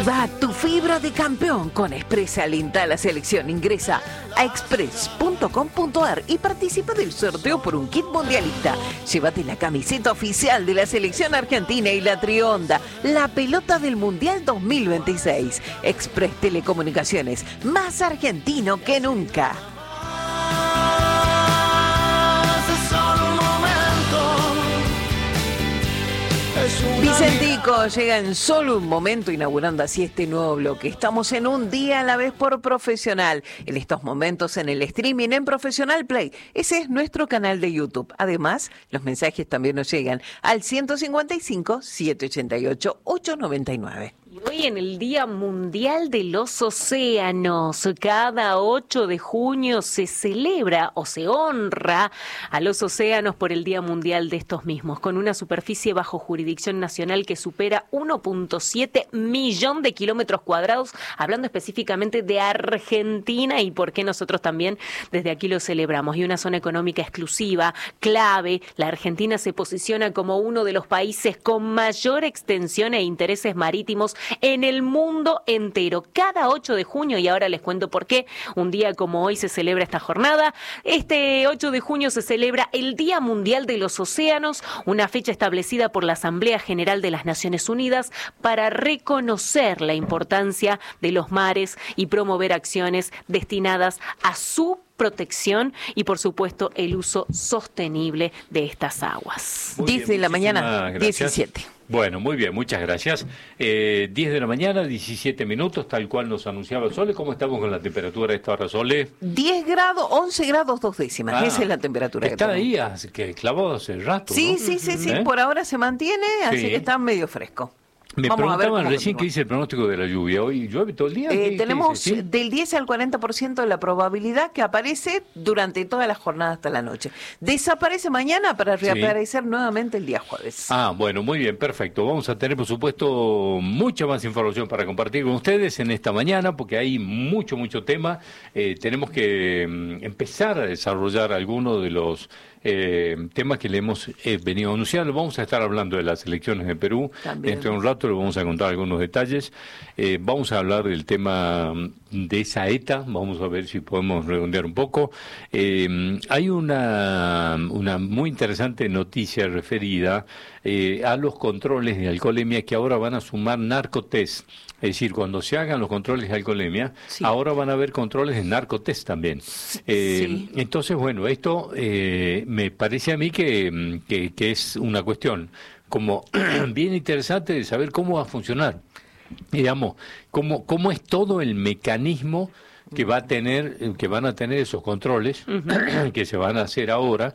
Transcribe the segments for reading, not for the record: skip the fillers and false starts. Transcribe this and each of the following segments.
Activa tu fibra de campeón con Express. Alenta a la selección. Ingresa a express.com.ar y participa del sorteo por un kit mundialista. Llévate la camiseta oficial de la selección argentina y la Trionda, la pelota del Mundial 2026. Express Telecomunicaciones, más argentino que nunca. Vicentico llega en solo un momento, inaugurando así este nuevo bloque. Estamos en un día a la vez por Profesional. En estos momentos en el streaming en Profesional Play. Ese es nuestro canal de YouTube. Además, los mensajes también nos llegan al 155-788-899. Y hoy en el Día Mundial de los Océanos, cada 8 de junio se celebra o se honra a los océanos por el Día Mundial de estos mismos, con una superficie bajo jurisdicción nacional que supera 1.7 millón de kilómetros cuadrados, hablando específicamente de Argentina y por qué nosotros también desde aquí lo celebramos. Y una zona económica exclusiva, clave. La Argentina se posiciona como uno de los países con mayor extensión e intereses marítimos en el mundo entero. Cada 8 de junio, y ahora les cuento por qué, un día como hoy se celebra esta jornada. Este 8 de junio se celebra el Día Mundial de los Océanos, una fecha establecida por la Asamblea General de las Naciones Unidas para reconocer la importancia de los mares y promover acciones destinadas a su protección y, por supuesto, el uso sostenible de estas aguas. 10 de la mañana, 17. Bueno, muy bien, muchas gracias. 10 de la mañana, 17 minutos, tal cual nos anunciaba Sole. ¿Cómo estamos con la temperatura a esta hora, Sole? 10 grados, 11 grados, 2 décimas. Esa es la temperatura. Está ahí, que clavado hace rato, Sí, ¿no? sí. Por ahora se mantiene, así que está medio fresco. Me preguntaban recién qué dice el pronóstico de la lluvia. ¿Hoy llueve todo el día? Tenemos ¿Qué dice? ¿Sí? del 10 al 40% de la probabilidad que aparece durante toda la jornada hasta la noche. Desaparece mañana para reaparecer nuevamente el día jueves. Bueno, muy bien, perfecto. Vamos a tener, por supuesto, mucha más información para compartir con ustedes en esta mañana, porque hay mucho tema. Tenemos que empezar a desarrollar algunos de los temas que le hemos venido anunciando. Vamos a estar hablando de las elecciones de Perú. También. Dentro de un rato le vamos a contar algunos detalles. Vamos a hablar del tema de esa ETA. Vamos a ver si podemos redondear un poco. Hay una muy interesante noticia referida a los controles de alcoholemia que ahora van a sumar narcotest. Es decir, cuando se hagan los controles de alcoholemia, ahora van a haber controles de narcotest también. Entonces, bueno, esto me parece a mí que es una cuestión como bien interesante de saber cómo va a funcionar. Digamos, cómo es todo el mecanismo que van a tener esos controles que se van a hacer ahora.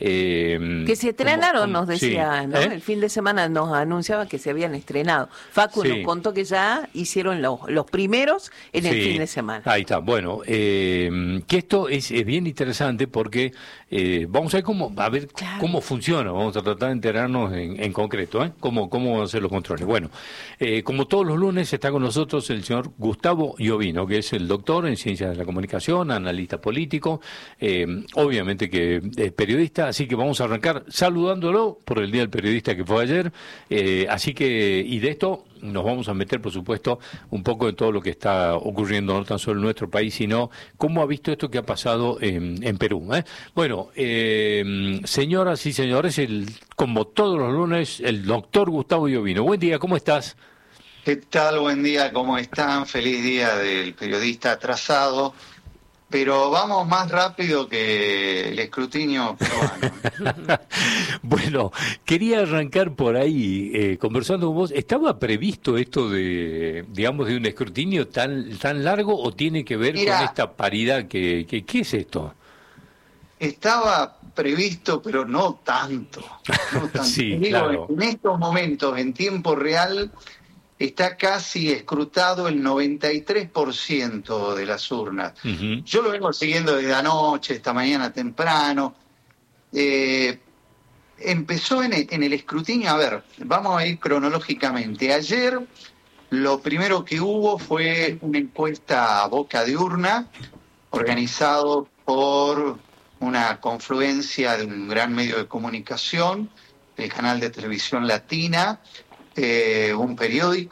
Que se estrenaron, nos decía, ¿no? El fin de semana nos anunciaba que se habían estrenado. Facu nos contó que ya hicieron los primeros en el fin de semana. Ahí está. Bueno, que esto es bien interesante porque vamos a ver cómo funciona. Vamos a tratar de enterarnos en concreto, cómo van a ser los controles. Bueno, como todos los lunes está con nosotros el señor Gustavo Iovino, que es el doctor en Ciencias de la Comunicación, analista político, obviamente que es periodista, así que vamos a arrancar saludándolo por el Día del Periodista que fue ayer, así que, y de esto nos vamos a meter, por supuesto, un poco en todo lo que está ocurriendo, no tan solo en nuestro país, sino cómo ha visto esto que ha pasado en Perú. Bueno, señoras y señores, como todos los lunes, el doctor Gustavo Iovino. Buen día, ¿cómo estás? ¿Qué tal? Buen día, ¿cómo están? Feliz día del periodista atrasado, pero vamos más rápido que el escrutinio peruano. Bueno, quería arrancar por ahí, conversando con vos. ¿Estaba previsto esto de un escrutinio tan largo o tiene que ver con esta paridad? ¿Qué es esto? Estaba previsto, pero no tanto. Sí, digo, claro. En estos momentos, en tiempo real, está casi escrutado el 93% de las urnas. Uh-huh. Yo lo vengo siguiendo desde anoche, esta mañana temprano. Empezó en el escrutinio, a ver, vamos a ir cronológicamente. Ayer lo primero que hubo fue una encuesta a boca de urna, organizado por una confluencia de un gran medio de comunicación, el canal de televisión Latina, un periódico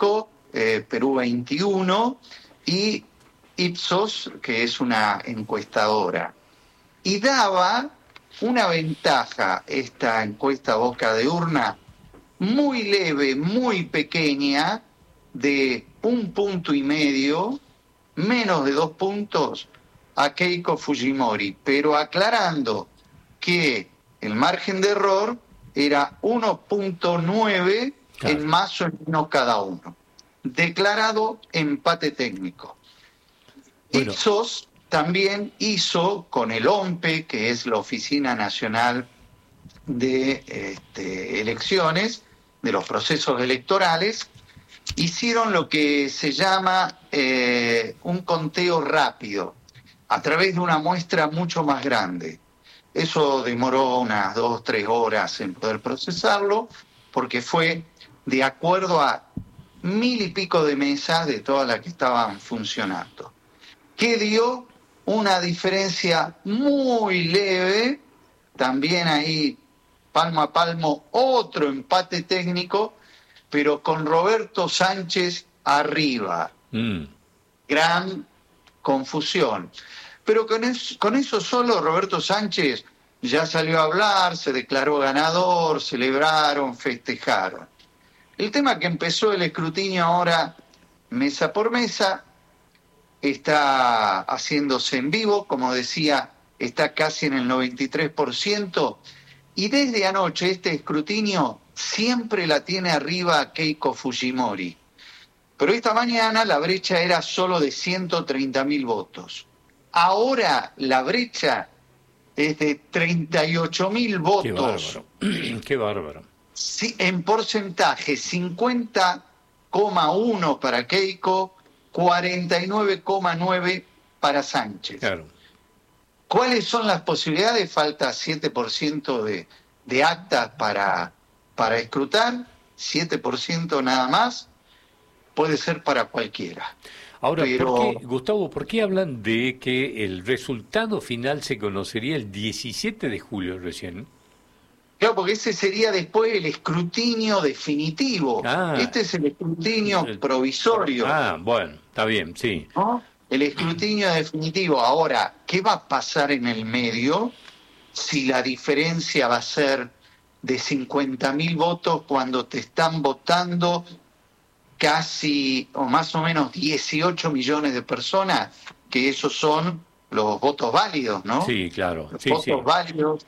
Perú 21 y Ipsos, que es una encuestadora. Y daba una ventaja esta encuesta boca de urna muy leve, muy pequeña, de 1,5 puntos, menos de 2 puntos, a Keiko Fujimori, pero aclarando que el margen de error era 1,9 Claro. en más o menos cada uno. Declarado empate técnico. Bueno. Ipsos también hizo con el OMPE, que es la Oficina Nacional de Elecciones, de los procesos electorales, hicieron lo que se llama un conteo rápido, a través de una muestra mucho más grande. Eso demoró unas 2-3 horas en poder procesarlo, porque fue de acuerdo a 1.000 y pico de mesas de todas las que estaban funcionando, que dio una diferencia muy leve, también ahí palmo a palmo, otro empate técnico, pero con Roberto Sánchez arriba. Gran confusión. Pero con eso solo Roberto Sánchez ya salió a hablar, se declaró ganador, celebraron, festejaron. El tema que empezó el escrutinio ahora, mesa por mesa, está haciéndose en vivo, como decía, está casi en el 93%, y desde anoche este escrutinio siempre la tiene arriba Keiko Fujimori. Pero esta mañana la brecha era solo de 130.000 votos. Ahora la brecha es de 38.000 votos. Qué bárbaro. Qué bárbaro. Sí, en porcentaje, 50,1 para Keiko, 49,9 para Sánchez. Claro. ¿Cuáles son las posibilidades? Falta 7% de actas para escrutar, 7% nada más, puede ser para cualquiera. Ahora, pero... Gustavo, ¿por qué hablan de que el resultado final se conocería el 17 de julio recién? Claro, porque ese sería después el escrutinio definitivo. Este es el escrutinio provisorio. Bueno, está bien, sí. ¿No? El escrutinio definitivo. Ahora, ¿qué va a pasar en el medio si la diferencia va a ser de 50.000 votos cuando te están votando casi o más o menos 18 millones de personas? Que esos son los votos válidos, ¿no? Sí, claro. Los sí, votos válidos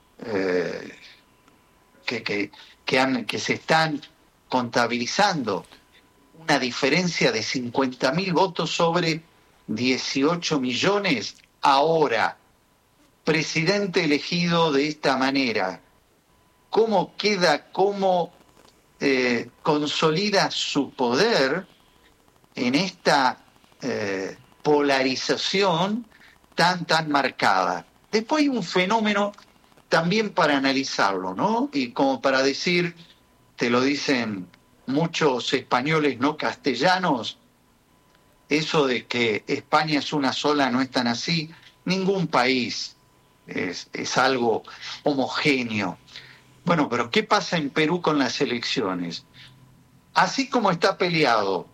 que se están contabilizando. Una diferencia de 50.000 votos sobre 18 millones. Ahora, presidente elegido de esta manera, ¿cómo queda, cómo consolida su poder en esta polarización tan marcada? Después hay un fenómeno también para analizarlo, ¿no? Y como para decir, te lo dicen muchos españoles no castellanos, eso de que España es una sola no es tan así. Ningún país es algo homogéneo. Bueno, pero ¿qué pasa en Perú con las elecciones? Así como está peleado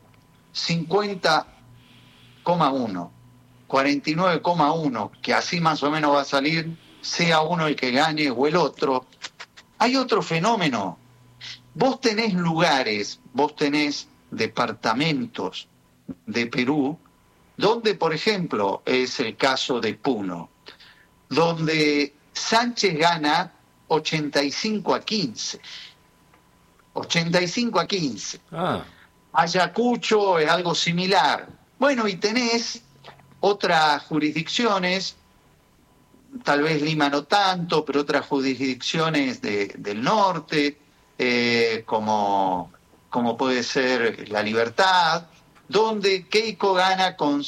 50,1, 49,1, que así más o menos va a salir, sea uno el que gane o el otro, hay otro fenómeno. Vos tenés lugares, vos tenés departamentos de Perú, donde, por ejemplo, es el caso de Puno, donde Sánchez gana 85-15. 85-15. Ayacucho es algo similar. Bueno, y tenés otras jurisdicciones, tal vez Lima no tanto, pero otras jurisdicciones del norte, como puede ser La Libertad, donde Keiko gana con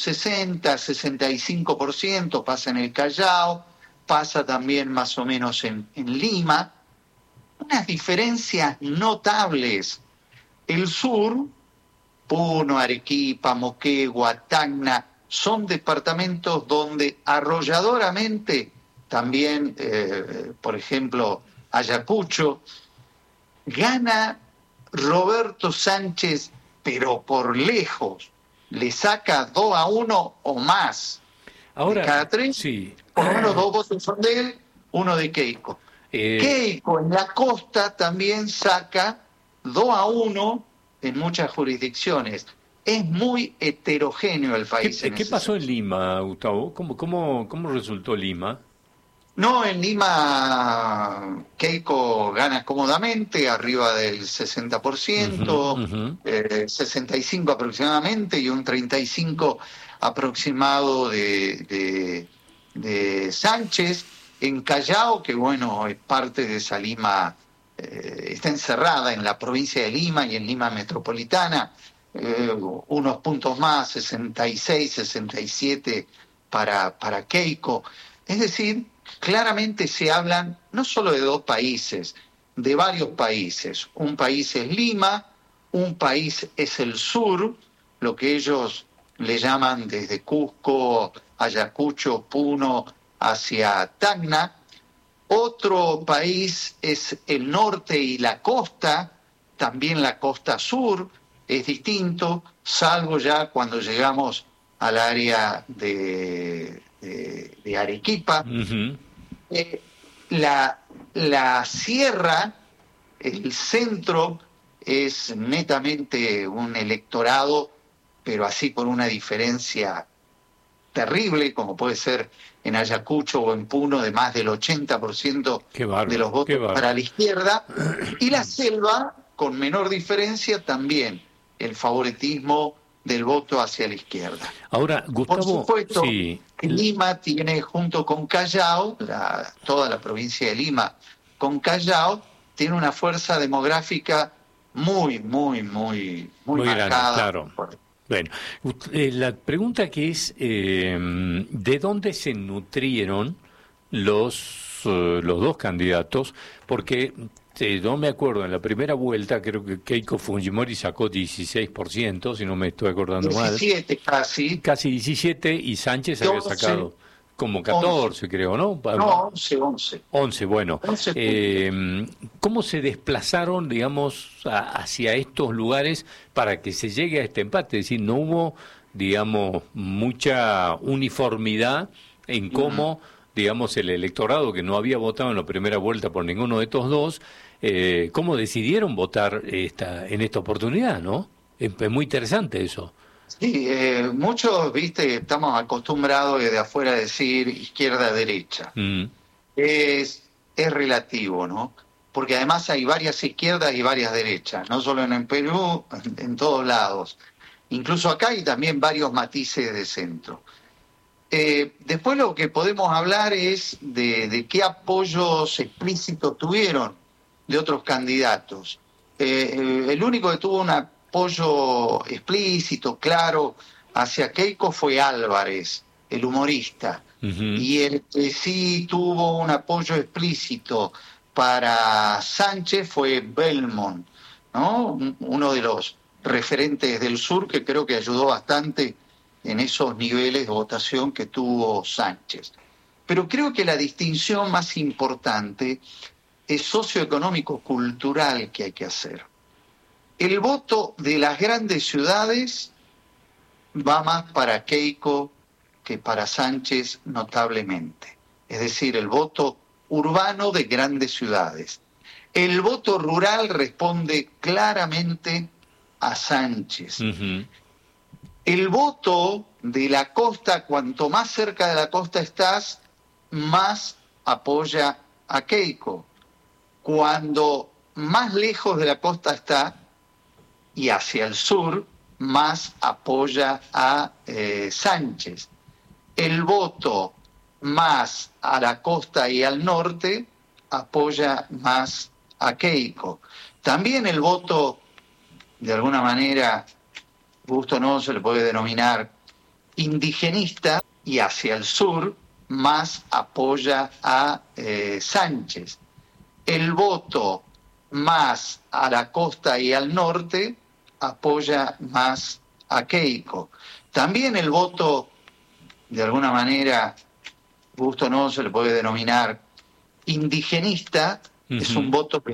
60-65%, pasa en el Callao, pasa también más o menos en Lima. Unas diferencias notables. El sur, Puno, Arequipa, Moquegua, Tacna, son departamentos donde arrolladoramente, también, por ejemplo, Ayacucho, gana Roberto Sánchez pero por lejos, le saca 2-1 o más. Ahora, de cada 3, sí. por lo menos 2 votos son de él, 1 de Keiko. Keiko en la costa también saca 2-1 en muchas jurisdicciones. Es muy heterogéneo el país. ¿Qué pasó en Lima, Gustavo? ¿Cómo resultó Lima? No, en Lima Keiko gana cómodamente, arriba del 60%, 65 aproximadamente, y un 35 aproximado de Sánchez. En Callao, que bueno, es parte de esa Lima, está encerrada en la provincia de Lima y en Lima metropolitana, unos puntos más, 66, 67 para Keiko. Es decir, claramente se hablan no solo de 2 países, de varios países. Un país es Lima, un país es el sur, lo que ellos le llaman desde Cusco, Ayacucho, Puno, hacia Tacna. Otro país es el norte y la costa, también la costa sur es distinto, salvo ya cuando llegamos al área de Arequipa. La sierra, el centro, es netamente un electorado, pero así por una diferencia terrible, como puede ser en Ayacucho o en Puno, de más del 80% de los votos para la izquierda, y la selva, con menor diferencia, también el favoritismo del voto hacia la izquierda. Ahora, Gustavo, por supuesto, sí. Lima tiene, junto con Callao, toda la provincia de Lima con Callao, tiene una fuerza demográfica muy grande, marcada. Claro. Bueno, la pregunta que es, ¿de dónde se nutrieron los 2 candidatos? Porque no me acuerdo, en la primera vuelta creo que Keiko Fujimori sacó 16%, si no me estoy acordando 17 mal. casi. Casi 17, y Sánchez 12, había sacado como 14, 11. Creo, ¿no? No, 11. 11, bueno. 11. ¿Cómo se desplazaron, digamos, hacia estos lugares para que se llegue a este empate? Es decir, no hubo, digamos, mucha uniformidad en cómo, digamos, el electorado que no había votado en la primera vuelta por ninguno de estos 2, cómo decidieron votar en esta oportunidad, ¿no? Es muy interesante eso. Sí, muchos, viste, estamos acostumbrados desde afuera a decir izquierda-derecha. Es relativo, ¿no? Porque además hay varias izquierdas y varias derechas, no solo en Perú, en todos lados. Incluso acá hay también varios matices de centro. Después lo que podemos hablar es de qué apoyos explícitos tuvieron de otros candidatos. El único que tuvo un apoyo explícito, claro, hacia Keiko fue Álvarez, el humorista. Y el que sí tuvo un apoyo explícito para Sánchez fue Belmont, ¿no? Uno de los referentes del sur que creo que ayudó bastante en esos niveles de votación que tuvo Sánchez. Pero creo que la distinción más importante es socioeconómico-cultural que hay que hacer. El voto de las grandes ciudades va más para Keiko que para Sánchez notablemente. Es decir, el voto urbano de grandes ciudades. El voto rural responde claramente a Sánchez. El voto de la costa, cuanto más cerca de la costa estás, más apoya a Keiko. Cuando más lejos de la costa está y hacia el sur, más apoya a Sánchez. El voto más a la costa y al norte apoya más a Keiko. También el voto, de alguna manera, gusto o no, se le puede denominar indigenista, y hacia el sur más apoya a Sánchez. El voto más a la costa y al norte apoya más a Keiko. También el voto, de alguna manera, gusto o no, se le puede denominar indigenista, es un voto que